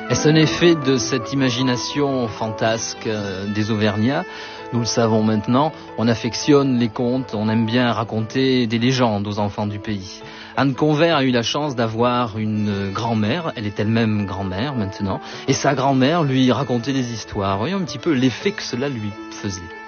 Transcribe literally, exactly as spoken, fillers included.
Est-ce un effet de cette imagination fantasque des Auvergnats? Nous le savons maintenant, on affectionne les contes, on aime bien raconter des légendes aux enfants du pays. Anne Convert a eu la chance d'avoir une grand-mère, elle est elle-même grand-mère maintenant, et sa grand-mère lui racontait des histoires. Voyons un petit peu l'effet que cela lui faisait.